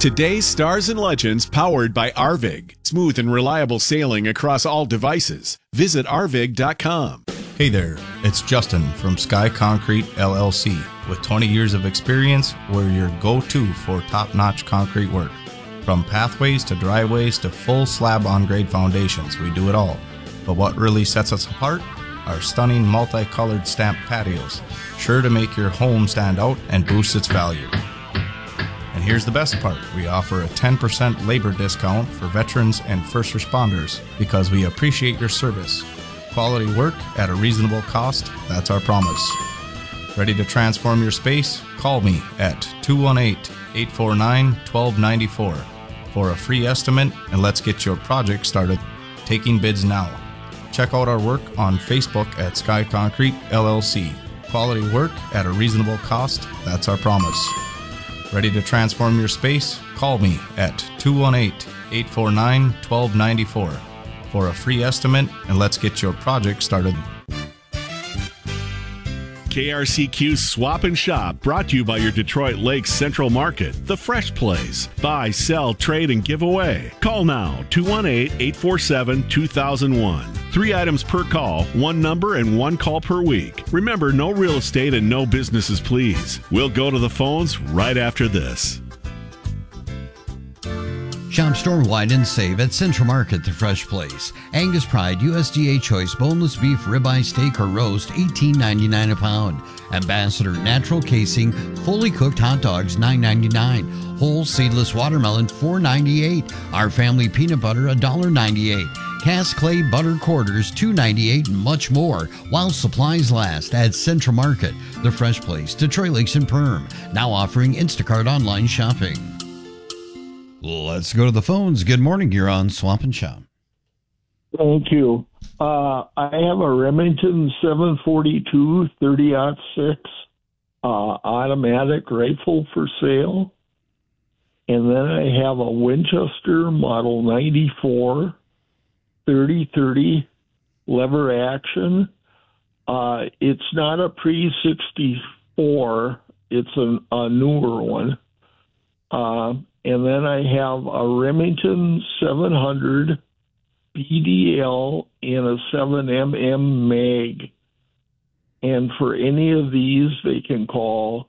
Today's stars and legends powered by Arvig. Smooth and reliable sailing across all devices. Visit arvig.com. Hey there, it's Justin from Sky Concrete LLC. With 20 years of experience, we're your go-to for top-notch concrete work. From pathways to driveways to full slab on-grade foundations, we do it all. But what really sets us apart? Our stunning multicolored stamped patios, sure to make your home stand out and boost its value. And here's the best part. We offer a 10% labor discount for veterans and first responders because we appreciate your service. Quality work at a reasonable cost, that's our promise. Ready to transform your space? Call me at 218-849-1294 for a free estimate, and let's get your project started. Taking bids now. Check out our work on Facebook at Sky Concrete LLC. Quality work at a reasonable cost, that's our promise. Ready to transform your space? Call me at 218-849-1294 for a free estimate, and let's get your project started. KRCQ Swap and Shop, brought to you by your Detroit Lakes Central Market, the Fresh Place. Buy, sell, trade, and give away. Call now, 218-847-2001. 3 items per call, 1 number, and 1 call per week. Remember, no real estate and no businesses, please. We'll go to the phones right after this. Shop store-wide and save at Central Market, the Fresh Place. Angus Pride, USDA Choice, boneless beef, ribeye, steak, or roast, $18.99 a pound. Ambassador Natural Casing, fully cooked hot dogs, $9.99. Whole seedless watermelon, $4.98. Our family peanut butter, $1.98. Cast clay butter quarters, $2.98, and much more, while supplies last at Central Market, the Fresh Place, Detroit Lakes and Perm. Now offering Instacart online shopping. Let's go to the phones. Good morning. You're on Swamp and Shop. Thank you. I have a Remington 742 30-06 automatic rifle for sale. And then I have a Winchester Model 94 30-30 lever action. It's not a pre-64. It's a newer one. And then I have a Remington 700 BDL and a 7mm mag. And for any of these, they can call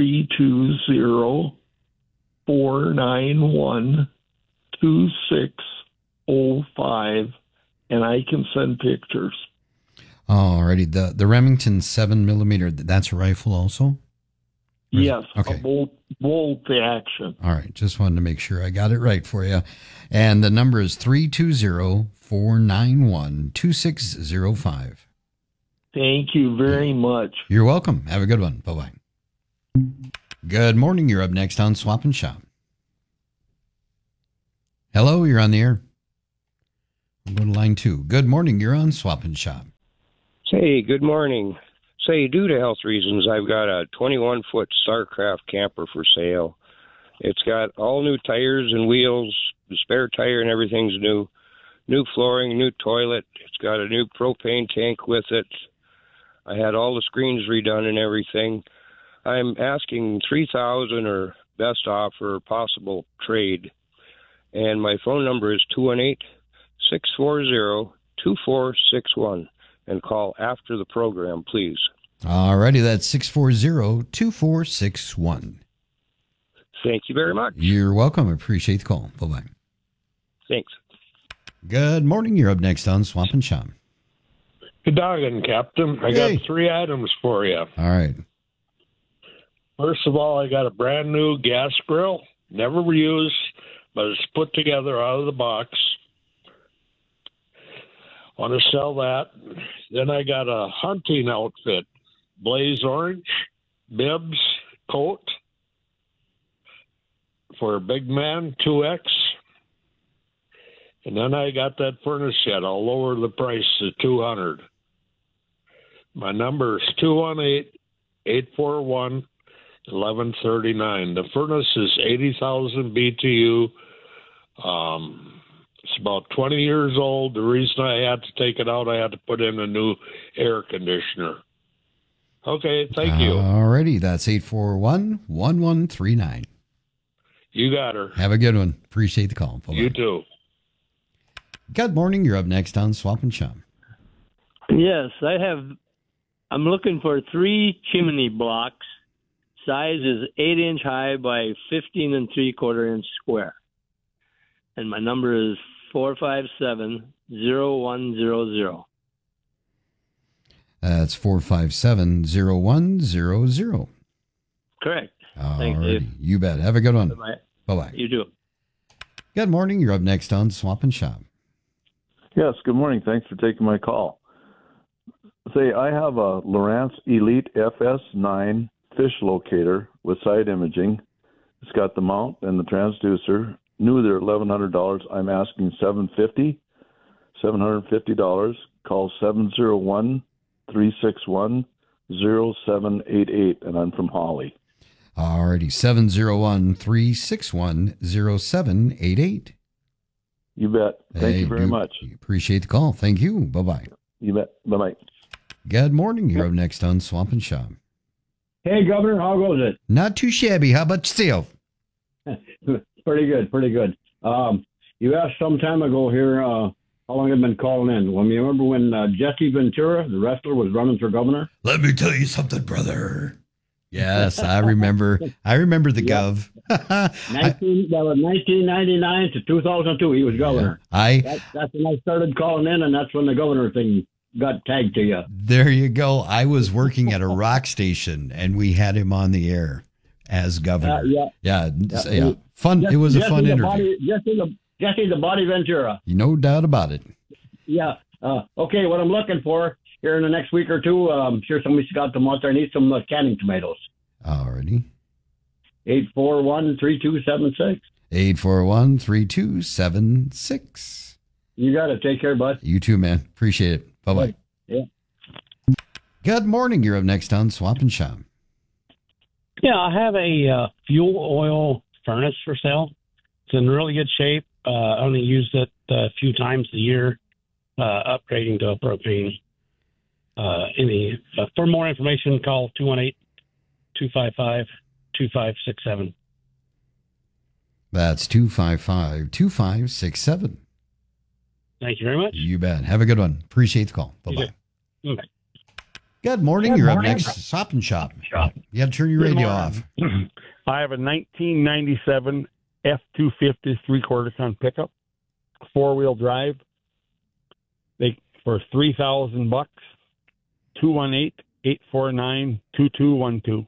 320-491-2605, and I can send pictures. Alrighty. The Remington 7mm, that's a rifle also? Yes, okay. A bolt action. All right, just wanted to make sure I got it right for you. And the number is 320-491-2605. Thank you very much. You're welcome. Have a good one. Bye-bye. Good morning. You're up next on Swap and Shop. Hello, you're on the air. I'm going to line 2. Good morning. You're on Swap and Shop. Hey, good morning. Say, due to health reasons, I've got a 21-foot StarCraft camper for sale. It's got all new tires and wheels, the spare tire and everything's new. New flooring, new toilet. It's got a new propane tank with it. I had all the screens redone and everything. I'm asking $3,000 or best offer, possible trade. And my phone number is 218-640-2461. And call after the program, please. All righty, that's 640-2461. Thank you very much. You're welcome. I appreciate the call. Bye-bye. Thanks. Good morning. You're up next on Swamp and Shop. Good doggone, Captain. I got 3 items for you. All right. First of all, I got a brand new gas grill, never used, but it's put together out of the box. Want to sell that. Then I got a hunting outfit, blaze orange, bibs, coat for a big man, 2X. And then I got that furnace shed. I'll lower the price to $200. My number is 218-841-1139. The furnace is 80,000 BTU. It's about 20 years old. The reason I had to take it out, I had to put in a new air conditioner. Okay, thank you. All righty, that's 841-1139. You got her. Have a good one. Appreciate the call. Bye-bye. You too. Good morning. You're up next on Swap and Shop. Yes, I'm looking for 3 chimney blocks. Size is 8-inch high by 15 3/4 inch square. And my number is 457-0100. That's 457-0100. Correct. All Thanks, righty. Dave. You bet. Have a good one. Bye-bye. Bye-bye. You too. Good morning. You're up next on Swap and Shop. Yes, good morning. Thanks for taking my call. Say, I have a Lowrance Elite FS9 fish locator with side imaging. It's got the mount and the transducer. New, they're $1,100. I'm asking $750. Call 701-361-0788, and I'm from Holly. Alrighty, 701-361-0788. You bet. Thank you very much. Appreciate the call. Thank you. Bye-bye. You bet. Bye-bye. Good morning. You're up next on Swamp and Shop. Hey, Governor, how goes it? Not too shabby. How about yourself? Pretty good. You asked some time ago here how long I've been calling in. Well, you remember when Jesse Ventura, the wrestler, was running for governor? Let me tell you something, brother. Yes, I remember. I remember the gov. That was 1999 to 2002. He was governor. Yeah, That's when I started calling in, and that's when the governor thing got tagged to you. There you go. I was working at a rock station, and we had him on the air as governor. Yeah. Fun. It was a fun interview. Jesse the Body Ventura. No doubt about it. Yeah. Okay, what I'm looking for here in the next week or two, I'm sure somebody's got them out there. I need some canning tomatoes. Alrighty. 841-3276. 841-3276. You got it. Take care, bud. You too, man. Appreciate it. Bye-bye. Yeah. Good morning. You're up next on Swap and Shop. Yeah, I have a fuel oil furnace for sale. It's in really good shape. I only used it a few times a year, upgrading to a propane. For more information, call 218-255-2567. That's 255-2567. Thank you very much. You bet. Have a good one. Appreciate the call. Bye-bye. Okay. Good morning. You're up next. Swap and Shop. You have to turn your radio off. I have a 1997 F-250 3/4-ton pickup, 4-wheel drive. For $3,000, 218-849-2212.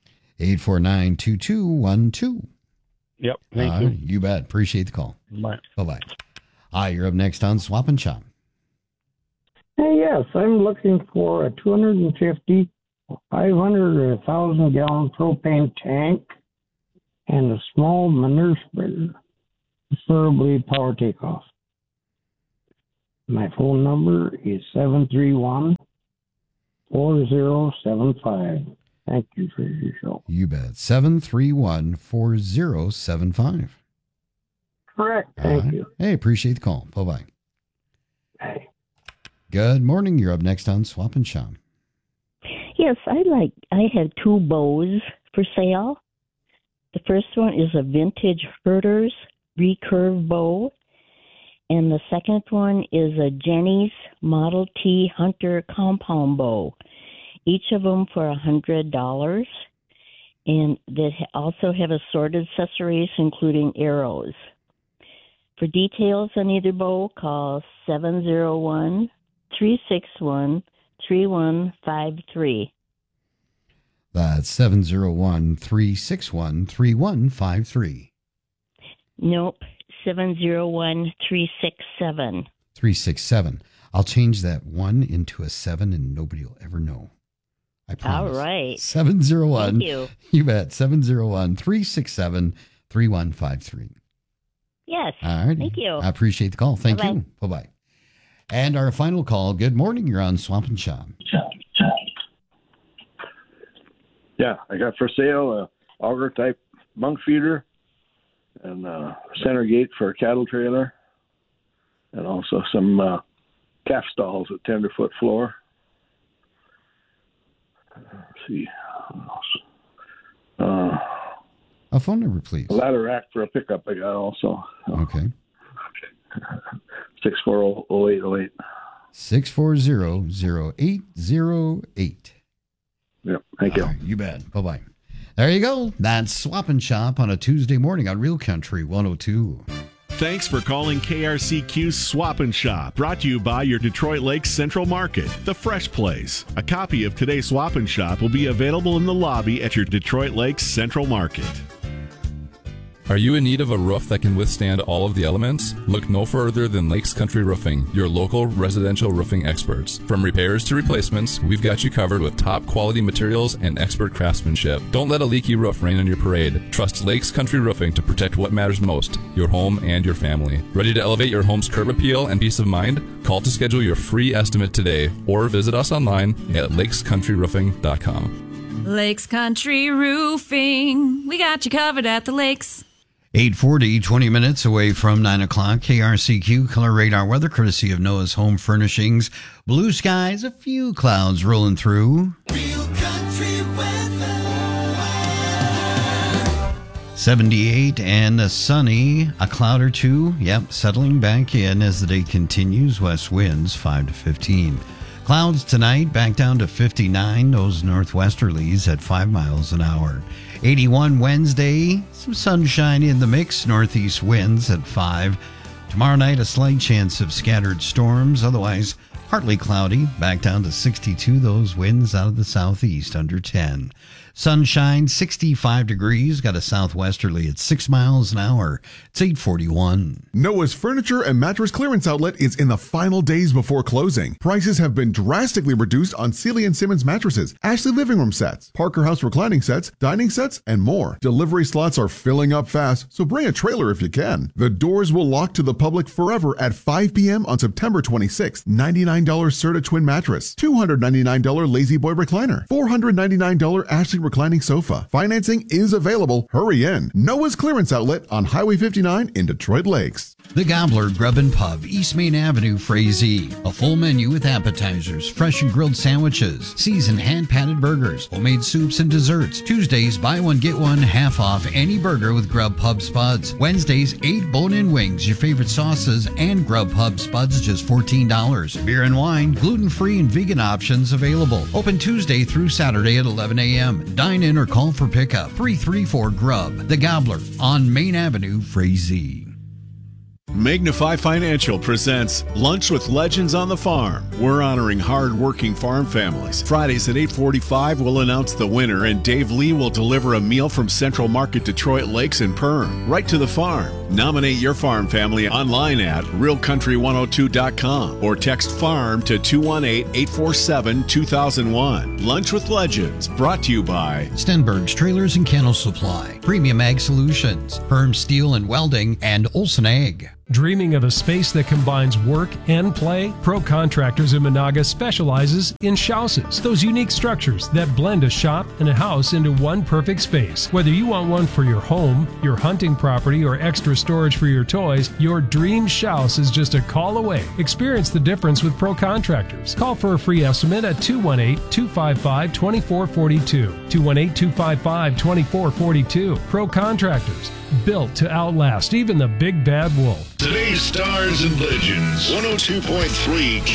849-2212. Yep. Thank you. You bet. Appreciate the call. Bye. Bye-bye. Hi, you're up next on Swap and Shop. Hey, yes, I'm looking for a 250, 500, or 1,000-gallon propane tank and a small manure spreader, preferably power takeoff. My phone number is 731-4075. Thank you for your show. You bet. 731-4075. Correct. Thank you. Hey, appreciate the call. Bye-bye. Hey. Good morning. You're up next on Swap and Shop. Yes, I have 2 bows for sale. The first one is a vintage Herters recurve bow, and the second one is a Jenny's Model T Hunter compound bow. Each of them for $100, and they also have assorted accessories, including arrows. For details on either bow, call 701-361-3153. That's 701-361-3153. Nope, 701-367. 367. I'll change that 1 into a 7 and nobody will ever know. I promise. All right. 701. Thank you. You bet. 701-367-3153. Yes. All right. Thank you. I appreciate the call. Thank Bye-bye. you. Bye-bye. And our final call. Good morning. You're on Swamp and Shop. Yeah, I got for sale a auger type bunk feeder and a center gate for a cattle trailer, and also some calf stalls with tenderfoot floor. Let's see. A phone number, please. A ladder rack for a pickup I got also. Okay. 640-0808. 640-0808. Yep, thank you. Right, you bet. Bye-bye. There you go. That's Swap and Shop on a Tuesday morning on Real Country 102. Thanks for calling KRCQ Swap and Shop. Brought to you by your Detroit Lakes Central Market, the fresh place. A copy of today's Swap and Shop will be available in the lobby at your Detroit Lakes Central Market. Are you in need of a roof that can withstand all of the elements? Look no further than Lakes Country Roofing, your local residential roofing experts. From repairs to replacements, we've got you covered with top quality materials and expert craftsmanship. Don't let a leaky roof rain on your parade. Trust Lakes Country Roofing to protect what matters most, your home and your family. Ready to elevate your home's curb appeal and peace of mind? Call to schedule your free estimate today or visit us online at lakescountryroofing.com. Lakes Country Roofing. We got you covered at the lakes. 8:40, 20 minutes away from 9 o'clock. KRCQ Color Radar weather courtesy of Noah's Home Furnishings. Blue skies, a few clouds rolling through. Real country weather. 78 and sunny, a cloud or two. Yep, settling back in as the day continues. West winds 5 to 15. Clouds tonight back down to 59. Those northwesterlies at 5 miles an hour. 81 Wednesday, some sunshine in the mix, northeast winds at 5. Tomorrow night, a slight chance of scattered storms, otherwise partly cloudy, back down to 62, those winds out of the southeast under 10. Sunshine, 65 degrees, got a southwesterly at 6 miles an hour. It's 8:41. Noah's Furniture and Mattress Clearance Outlet is in the final days before closing. Prices have been drastically reduced on Sealy and Simmons mattresses, Ashley living room sets, Parker House reclining sets, dining sets, and more. Delivery slots are filling up fast, so bring a trailer if you can. The doors will lock to the public forever at 5 p.m. on September 26th. $99 Serta Twin Mattress, $299 Lazy Boy Recliner, $499 Ashley reclining sofa. Financing is available. Hurry in. Noah's Clearance Outlet on Highway 59 in Detroit Lakes. The Gobbler Grub and Pub, East Main Avenue, Frazee. A full menu with appetizers, fresh and grilled sandwiches, seasoned hand-patted burgers, homemade soups and desserts. Tuesdays, buy one, get one, half off any burger with Grub Pub Spuds. Wednesdays, 8 bone-in wings, your favorite sauces, and Grub Pub Spuds, just $14. Beer and wine, gluten-free and vegan options available. Open Tuesday through Saturday at 11 a.m. Dine in or call for pickup. 334-GRUB. The Gobbler on Main Avenue, Frazee. Magnify Financial presents Lunch with Legends on the Farm. We're honoring hard-working farm families. Fridays at 8:45, we'll announce the winner, and Dave Lee will deliver a meal from Central Market, Detroit Lakes, and Perm, right to the farm. Nominate your farm family online at realcountry102.com or text FARM to 218-847-2001. Lunch with Legends, brought to you by Stenberg's Trailers and Kennel Supply, Premium Ag Solutions, Perm Steel and Welding, and Olson Ag. Dreaming of a space that combines work and play? Pro Contractors in Monaga specializes in shouses, those unique structures that blend a shop and a house into one perfect space. Whether you want one for your home, your hunting property, or extra storage for your toys, your dream shouse is just a call away. Experience the difference with Pro Contractors. Call for a free estimate at 218-255-2442. 218-255-2442. Pro Contractors, built to outlast even the big bad wolf. Today's Stars and Legends, 102.3